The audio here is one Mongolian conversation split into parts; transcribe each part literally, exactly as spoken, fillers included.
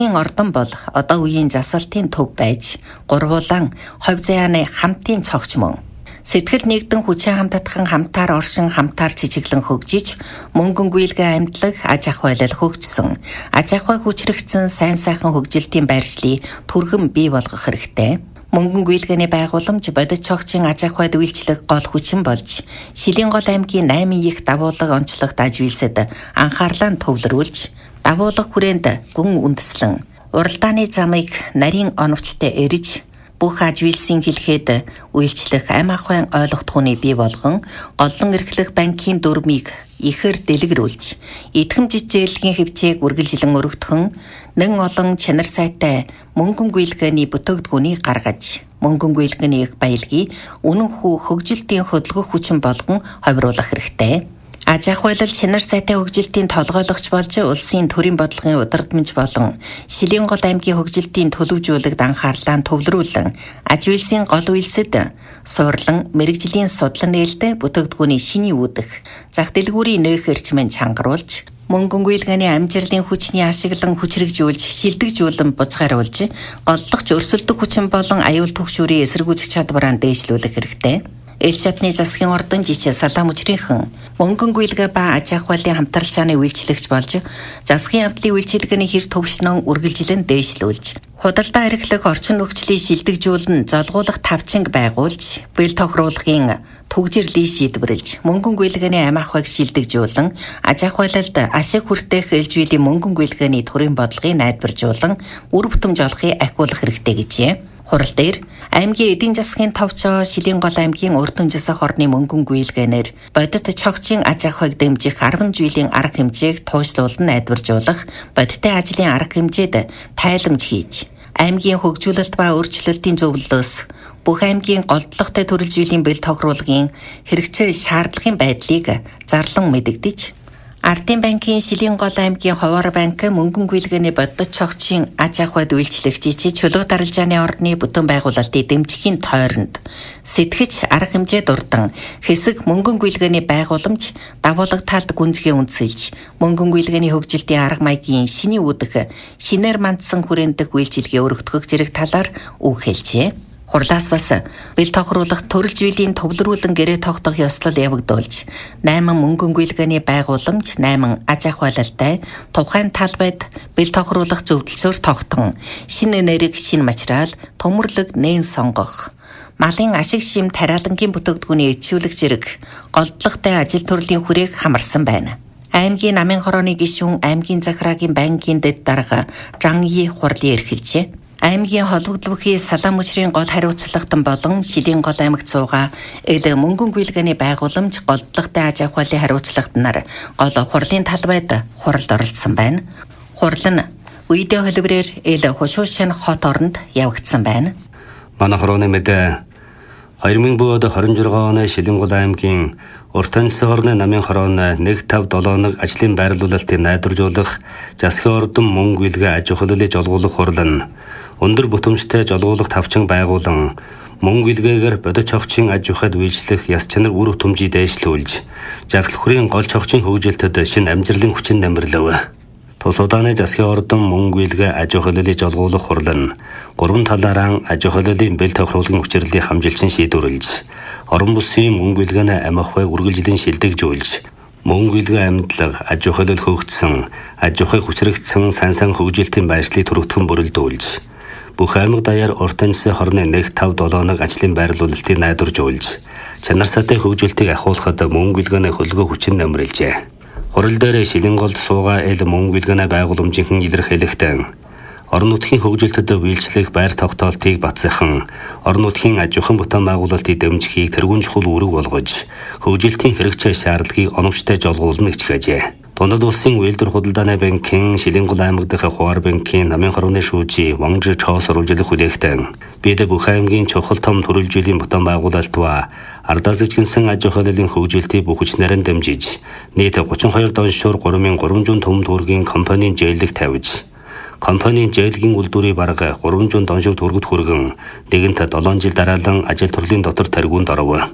Ордон бол одоо үеийн засалтын төв байж гурвуулан хувь заяаны хамтын цогч мөн. Сэтгэл нэгдэн хүчин хамтдагхан хамтаар оршин хамтаар чижиглэн хөгжиж мөнгөн гүйлгээ амьдлаг аж ахуй байлал хөгжсөн. Аж ахуй хүчрэгдсэн сайн сайхан хөгжилтийн байршлыг түргэн бий болгох хэрэгтэй. Мөнгөн гүйлгээний байгууламж бодит цогцын аж ахуйд үйлчлэх гол хүчин болж Шилэнгол аймгийн найман их давуулга онцлогт ажвилсэд анхаарлаа төвлөрүүлж давуулга хүрээнд гүн үндэслэн уралдааны замыг нарийн оновчтой эрж бүх ажвилсын хэлхэд үйлчлэх ам ахуйн ойлгохтхууны бий болгон голлон эрхлэх банкын дүрмийг ихээр дэлгэрүүлж идэхэм жижиглэгийн хөвчээг үргэлжлэн өргөдгөн нэн олон чанар сайтай мөнгөн гүйлгээний бүтээгдэхүүнийг гаргаж мөнгөн гүйлгээний их баялагийг үнэн хүү хөгжилтийн хөдөлгөх хүчин болгон ховируулах хэрэгтэй. Аж ахуй байлал чанар сайтай хөгжилтийн толгойлогч болж улсын төрийн бодлогын удирдамж болон Шилэнгол аймгийн хөгжилтийн төлөвжүүлэгт анхаарлаа төвлөрүүлэн ажвилсын гол үйлсэд суурлан мэрэгжлийн судлан нээлттэй бүтээгдэхүүний шиний үүдэх зах дэлгүүрийн нөх эрчмэн чангаруулж мөнгөн гүйлгээний амжилтын хүчний ашиглан хүчрэгжүүлж шилдэгжүүлэн бузгааруулж голлогч өрсөлдөх хүчин болон аюул түгшүүрийн эсэргүүцэх чадвараа дээшлүүлэх хэрэгтэй. Эл шатны засгийн ордон жишээ салаа мужрийнхан мөнгөн гүйлгээ ба аж ахуйлын хамтарчааны үйлчлэгч болж засгийн явдлын үйлчилгээний хэр төвшнөн үргэлжлэн дээшлүүлж худалдаа эрхлэх орчин нөхцөлийг шилдэгжүүлэн золгуулах тавчинг байгуулж бэл тохируулгын түгжирлийг шийдвэрлэж мөнгөн гүйлгээний ам ахуйг шилдэгжүүлэн аж ахуйлалд ашиг хүртэх элжвэлийн мөнгөн гүйлгээний төрийн бодлогыг найдваржуулан үр бүтэмж олохыг ахиулах хэрэгтэй гэжээ. Хурал дээр аймгийн эдийн засгийн товчоо Шилэнгол аймгийн урдан засах орны мөнгөн гүйлгээнээр бодит цогцын аж ахуйг дэмжих арван жилийн арга хэмжээг туушруулан найдваржуулах бодиттой ажлын арга хэмжээд тайламж хийж аймгийн хөгжүүлэлт ба өөрчлөлтийн зөвлөлөөс бүх аймгийн голдлоготой төрөл жилийн бэл тохируулгын хэрэгцээ шаардлагын байдлыг зарлан мэдэгдэж Ардын банкын Шилэнгол аймгийн Ховор банк мөнгөн гүйлгээний бодит цогцын аж ахуйд үйлчлэгчид чөлөө даралжааны орны бүтэн байгуулалтыг дэмжихийн тойронд сэтгэж арга хэмжээ дурдан хэсэг мөнгөн гүйлгээний байгууламж давуулга талд гүнзгий үндэслэж мөнгөн гүйлгээний хөгжилтийн арга маягийн шиний үүдэх шинээр мандсан хүрээндх үйлчилгээ өргөдгөх зэрэг талаар үг хэлжээ. Хурлаас бас бэл тохируулах төрөл жилийн төвлөрүүлэн гэрээ тогтоох ёслол явагдуулж найман мөнгөн гүйлгээний байгууламж найман аж ахуйлалтай тухайн талбайд бэл тохируулах зөвлөлсөөр тогтон шинэ нэрийг шинэ материал төмөрлөг нээн сонгох малын ашиг шим тариалангийн бүтээгдэхүүний ичүүлэх зэрэг голдлоготой ажил төрлийн хүрээг хамарсан байна. Аймгийн намын хорооны гишүүн аймгийн захираагийн банкын дэд дарга Жанги хурлын эрхэлжээ. Аймгийн холбогдлохын салаа мужрын гол хариуцлагатан болон Шилэнгол аймагт суугаа эл мөнгөн гүйлгээний байгууламж голдлоготой аж ахуйлын хариуцлагатнаар гол хурлын талбайд хуралд оролцсон байна. Хурал нь видео хэлбэрээр эл хушуушин хот оронд явагдсан байна. Манай хорооны мэдээ хоёр мың двадцать шесть оны Шилэнгол аймгийн уртан засаг орны намын хорооны нэг тавь долооног ажлын байрлуулалтыг найдваржуулах засгийн ордон мөнгө гүйлгээ аж ахуйлыг жолгуулах хурал нь өндөр бүтэмжтэй жолгуулах тавчинг байгуулан мөнгө гүйлгээгээр бодит цогцын аж ахуйд үйлчлэх яс чанар үр бүтэмжийг дээшлүүлж жаргалхурын гол цогцын хөгжилтэд шинэ амжилтын хүчин нэмэрлэв. Тус удааны засгийн ордон мөнгө гүйлгээ аж ахуйлыг жолгуулах хурал нь гурван талаараа аж ахуйлын бэл тохируулгын хүчирлийг хамжилчин шийдвэрлэж орон бүсийн мөнгө гүйлгээний ам ахуйг үргэлжлэн шилдэгжүүлж мөнгө гүйлгээ амьдлага аж ахуйлал хөгжсөн аж ахуй хүчрэгдсэн сайн сайн хөгжилтийн байршлыг түргэтгэн бүрэлдүүлж бүх аймаг даяар уртан засгийн хорны нэг тавь долооног ажлын байрлуулалтыг найдваржуулж чанар сайтай хөгжилтийг ахиулахад мөнгө гүйлгээний хөлгөө хүчин нэмэрлэжээ. Хурал дээр Шилэнголд суугаа эл мөнгө гүйлгээний байгууламжийн илэрхийлэхдээ орон нутгийн хөгжилтэд үйлчлэх байр тогтоолтыг батсахан орон нутгийн аж ахуйн бүтээн байгуулалтыг дэмжихийг тэргуун чухал үүрэг болгож хөгжилтийн хэрэгцээ шаардлагыг оновчтой жолгуулна гэж хэлжээ. Дундад улсын үйлдвэр худалдааны банкын Шилэнгол аймаг дахь Ховор банкын намын хорооны шүүжи Вангж Чоос оруулах хүлээгтэн бид бүх аймгийн чухал том төрөл жилийн бүтээн байгуулалт ба ардаас ижгэнсэн аж ахуйлын хөгжилтийг бүх хүчнээр нь дэмжиж нийт гучин хоёр доншуур гурван мянган гурван зуун төм төгрөгийн компанийн зээлэг тавьж компанийн зээлгийн үйлдвэрийн бараг гурван зуун доншуур төгрөгт хүргэн нэгэнт долоон жил дараалан ажил төрлийн дотор таргуунд оров.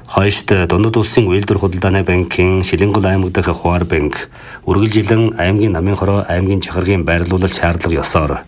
Хойшд Дундад улсын үйлдвэр худалдааны банкын Шилэнгол аймаг дахь Хуваар банк үргэлжилэн аймгийн намын хороо аймгийн чахаргийн байрлуулалт шаардлага ёсоор